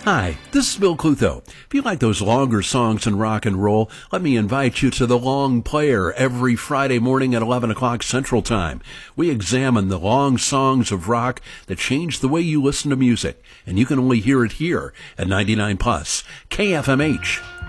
Hi, this is Bill Clutho. If you like those longer songs in rock and roll, let me invite you to The Long Player every Friday morning at 11 o'clock Central Time. We examine the long songs of rock that change the way you listen to music, and you can only hear it here at 99 Plus KFMH.